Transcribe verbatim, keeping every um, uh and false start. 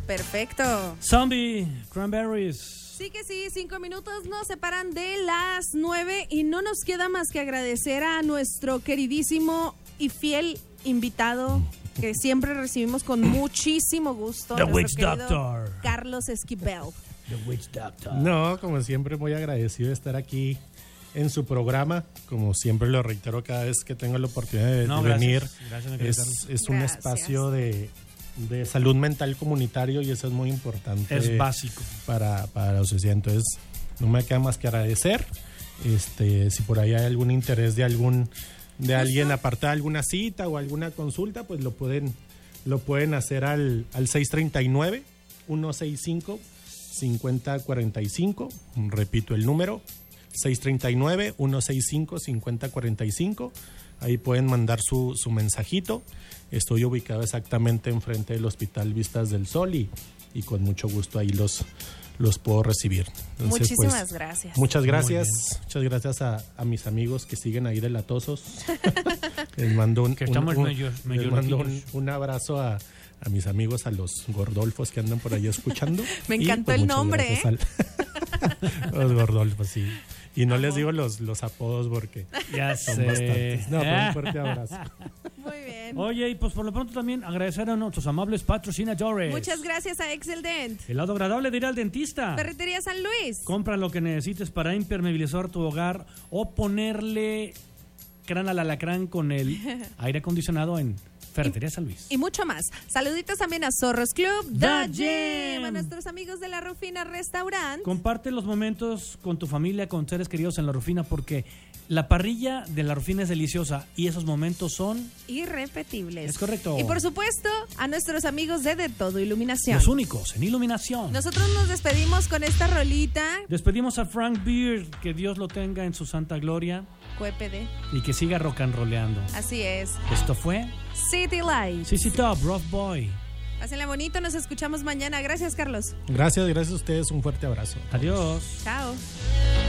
Perfecto. Zombie, Cranberries. Sí que sí, cinco minutos nos separan de las nueve y no nos queda más que agradecer a nuestro queridísimo y fiel invitado que siempre recibimos con muchísimo gusto. The Witch Doctor. Carlos Esquivel. The Witch Doctor. No, como siempre, muy agradecido de estar aquí en su programa. Como siempre lo reitero cada vez que tengo la oportunidad de, no, de gracias. venir. Gracias, es, es un Gracias. espacio de, de salud mental comunitario y eso es muy importante. Es básico. Para, para la sociedad. Entonces, no me queda más que agradecer. Este, si por ahí hay algún interés de algún de alguien aparte de alguna cita o alguna consulta, pues lo pueden lo pueden hacer al, al seis tres nueve, uno seis cinco, cinco cero cuatro cinco. Repito el número, seis tres nueve, uno seis cinco, cinco cero cuatro cinco. Ahí pueden mandar su, su mensajito. Estoy ubicado exactamente enfrente del Hospital Vistas del Sol y, y con mucho gusto ahí los los puedo recibir. Entonces, Muchísimas pues, gracias. Muchas gracias. Muchas gracias a, a mis amigos que siguen ahí de latosos. Les mando un, Que un- estamos un- medio- medio les mando un, loquillos. un abrazo a, a mis amigos, a los gordolfos que andan por ahí escuchando. Me Y, encantó pues, el muchas nombre, gracias al- los gordolfos, sí. Y no les digo los, los apodos porque Ya son sé. bastantes. No, pero un fuerte abrazo. Muy bien. Oye, y pues por lo pronto también agradecer a nuestros amables patrocinadores. Muchas gracias a Excel Dent. El lado agradable de ir al dentista. Ferretería San Luis. Compra lo que necesites para impermeabilizar tu hogar o ponerle crán al alacrán con el aire acondicionado en Ferretería San Luis. Y mucho más. Saluditos también a Zorros Club, The The Gym. Gym, a nuestros amigos de La Rufina Restaurant. Comparte los momentos con tu familia, con seres queridos en La Rufina, porque la parrilla de La Rufina es deliciosa y esos momentos son Irrepetibles. Es correcto. Y por supuesto, a nuestros amigos de De Todo Iluminación. los únicos en iluminación. Nosotros nos despedimos con esta rolita. Despedimos a Frank Beard, que Dios lo tenga en su santa gloria Q E P D. y que siga rock and rollando. Así es. Esto fue City Lights. C C Top, Rough Boy. Pásenla bonito, nos escuchamos mañana. Gracias, Carlos. Gracias, gracias a ustedes. Un fuerte abrazo. Adiós. Chao.